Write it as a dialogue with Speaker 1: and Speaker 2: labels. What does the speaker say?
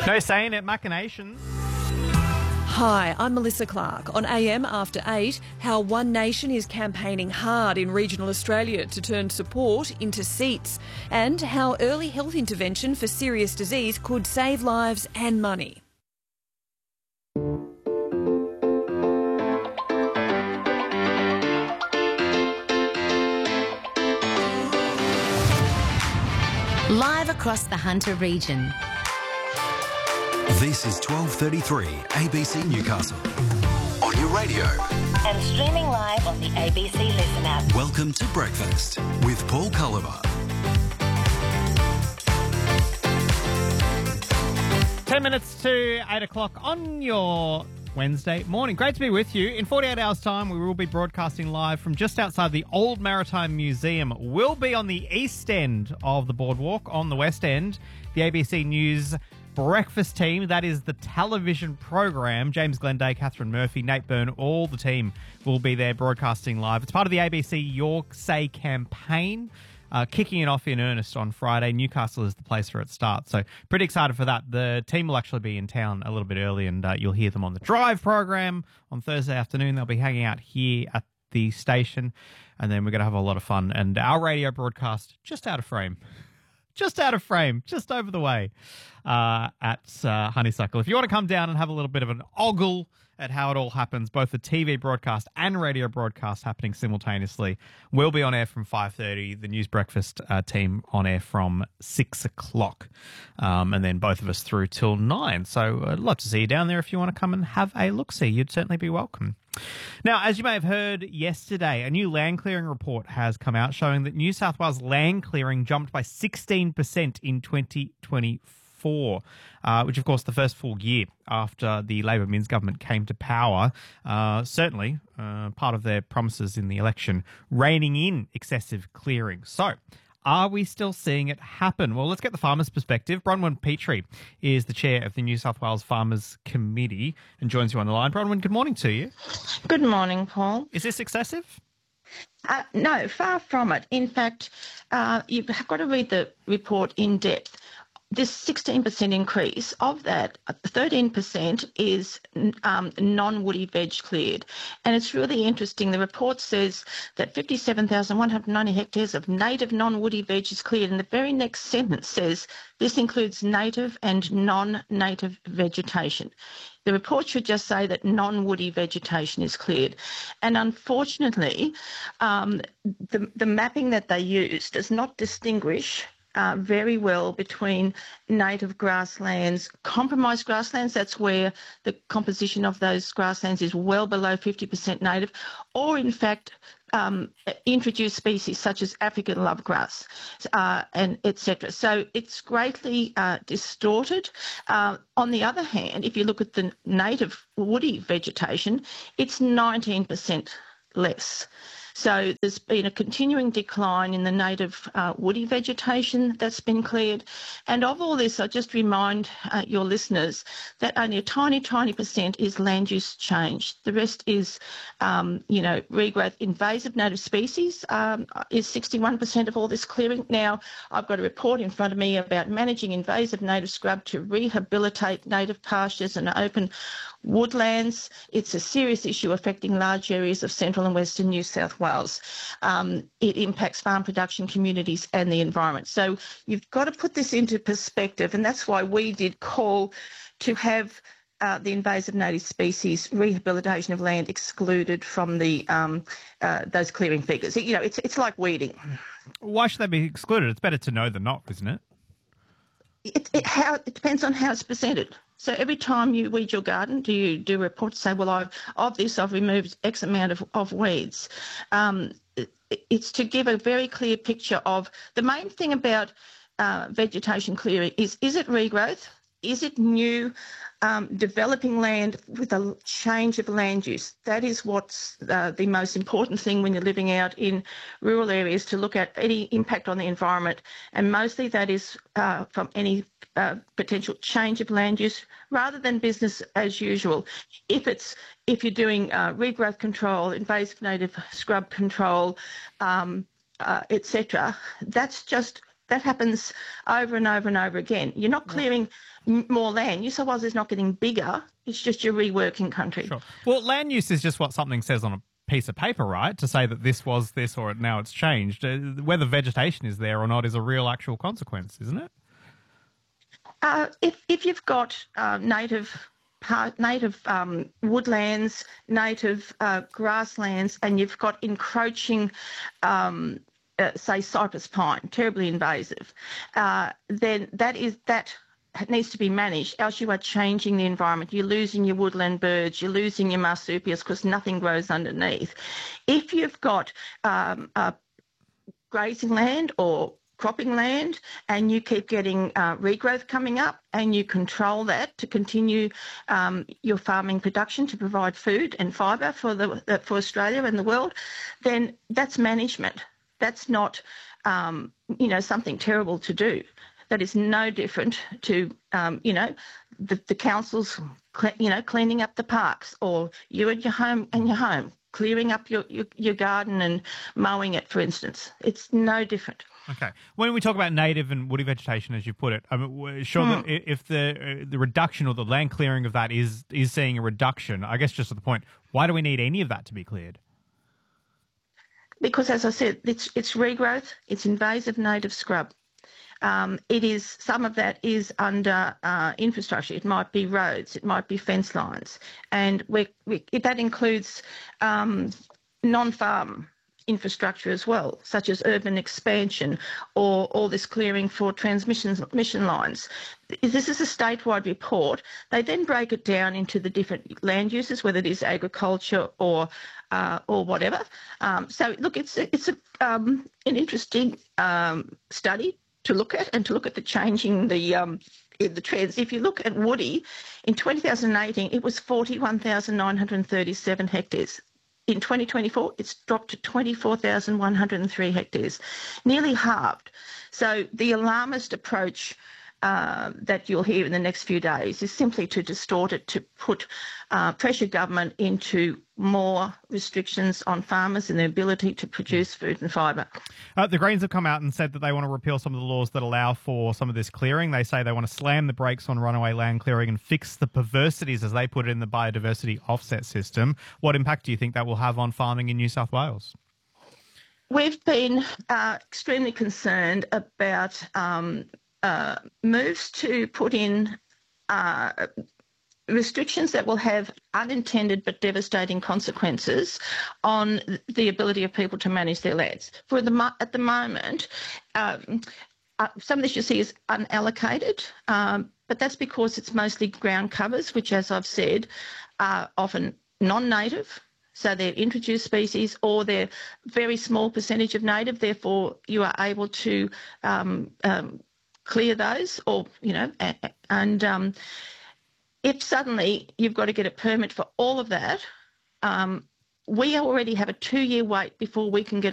Speaker 1: No saying it, machinations.
Speaker 2: Hi, I'm Melissa Clark. On AM After 8, how One Nation is campaigning hard in regional Australia to turn support into seats, and how early health intervention for serious disease could save lives and money.
Speaker 3: Live across the Hunter region.
Speaker 4: This is 12:33 ABC Newcastle. On your radio.
Speaker 3: And streaming live on the ABC Listen app.
Speaker 4: Welcome to Breakfast with Paul Culliver.
Speaker 1: 10 minutes to 8 o'clock on your Wednesday morning. Great to be with you. In 48 hours' time, we will be broadcasting live from just outside the Old Maritime Museum. We'll be on the east end of the boardwalk. On the west end, the ABC News breakfast team, that is the television program. James Glenday, Catherine Murphy, Nate Byrne, all the team will be there broadcasting live. It's part of the ABC Your Say campaign. Kicking it off in earnest on Friday. Newcastle is the place where it starts. So pretty excited for that. The team will actually be in town a little bit early, and you'll hear them on the Drive program on Thursday afternoon. They'll be hanging out here at the station, and then we're going to have a lot of fun. And our radio broadcast just out of frame. Just over the way at Honeysuckle. If you want to come down and have a little bit of an ogle at how it all happens, both the TV broadcast and radio broadcast happening simultaneously, we'll be on air from 5:30, the News Breakfast team on air from 6 o'clock, and then both of us through till 9. So I'd love to see you down there if you want to come and have a look-see. You'd certainly be welcome. Now, as you may have heard yesterday, a new land clearing report has come out showing that New South Wales land clearing jumped by 16% in 2024, which, of course, the first full year after the Labor Minns government came to power. Certainly part of their promises in the election, reining in excessive clearing. So, are we still seeing it happen? Well, let's get the farmers' perspective. Bronwyn Petrie is the chair of the New South Wales Farmers Committee and joins you on the line. Bronwyn, good morning to you.
Speaker 5: Good morning, Paul.
Speaker 1: Is this excessive?
Speaker 5: No, far from it. In fact, you've got to read the report in depth. This 16% increase, of that, 13% is non-woody veg cleared. And it's really interesting. The report says that 57,190 hectares of native non-woody veg is cleared. And the very next sentence says this includes native and non-native vegetation. The report should just say that non-woody vegetation is cleared. And unfortunately, the mapping that they use does not distinguish very well between native grasslands, compromised grasslands, that's where the composition of those grasslands is well below 50% native, or in fact introduced species such as African lovegrass and etc. So it's greatly distorted. On the other hand, if you look at the native woody vegetation, it's 19% less. So there's been a continuing decline in the native woody vegetation that's been cleared. And of all this, I just remind your listeners that only a tiny, tiny percent is land use change. The rest is, regrowth. Invasive native species is 61% of all this clearing. Now, I've got a report in front of me about managing invasive native scrub to rehabilitate native pastures and open woodlands. It's a serious issue affecting large areas of central and western New South Wales. It impacts farm production communities and the environment. So you've got to put this into perspective, and that's why we did call to have the invasive native species rehabilitation of land excluded from the those clearing figures. It's like weeding.
Speaker 1: Why should they be excluded? It's better to know than not, isn't it?
Speaker 5: It depends on how it's presented. So every time you weed your garden, do you do a report to say, well, I've removed X amount of weeds? It's to give a very clear picture of the main thing about vegetation clearing is it regrowth? Is it new developing land with a change of land use? That is what's the most important thing when you're living out in rural areas, to look at any impact on the environment. And mostly that is from any potential change of land use rather than business as usual. If you're doing regrowth control, invasive native scrub control, etc., that's just That happens over and over and over again. You're not clearing more land. New South Wales is not getting bigger. It's just you're reworking country.
Speaker 1: Sure. Well, land use is just what something says on a piece of paper, right? To say that this was this or now it's changed. Whether vegetation is there or not is a real actual consequence, isn't it?
Speaker 5: If you've got native woodlands, native grasslands, and you've got encroaching, say, cypress pine, terribly invasive, then that needs to be managed, else you are changing the environment. You're losing your woodland birds, you're losing your marsupials because nothing grows underneath. If you've got grazing land or cropping land and you keep getting regrowth coming up and you control that to continue your farming production to provide food and fibre for Australia and the world, then that's management. That's not, something terrible to do. That is no different to, the councils, cleaning up the parks, or you at your home clearing up your garden and mowing it, for instance. It's no different.
Speaker 1: Okay. When we talk about native and woody vegetation, as you put it, I mean, we're sure that if the reduction or the land clearing of that is seeing a reduction, I guess just to the point, why do we need any of that to be cleared?
Speaker 5: Because, as I said, it's regrowth, it's invasive native scrub. Some of that is under infrastructure. It might be roads, it might be fence lines, and that includes non-farm infrastructure as well, such as urban expansion or all this clearing for transmission lines. This is a statewide report. They then break it down into the different land uses, whether it is agriculture or whatever. So look, it's an interesting study to look at, and to look at the changing the trends. If you look at woody, in 2018 it was 41,937 hectares. In 2024, it's dropped to 24,103 hectares, nearly halved. So the alarmist approach that you'll hear in the next few days is simply to distort it, to put pressure government into more restrictions on farmers and their ability to produce food and fibre.
Speaker 1: The Greens have come out and said that they want to repeal some of the laws that allow for some of this clearing. They say they want to slam the brakes on runaway land clearing and fix the perversities, as they put it, in the biodiversity offset system. What impact do you think that will have on farming in New South Wales?
Speaker 5: We've been extremely concerned about moves to put in restrictions that will have unintended but devastating consequences on the ability of people to manage their lands. At the moment, some of this you see is unallocated, but that's because it's mostly ground covers, which, as I've said, are often non-native. So they're introduced species, or they're very small percentage of native. Therefore, you are able to clear those, or and if suddenly you've got to get a permit for all of that, we already have a 2-year wait before we can get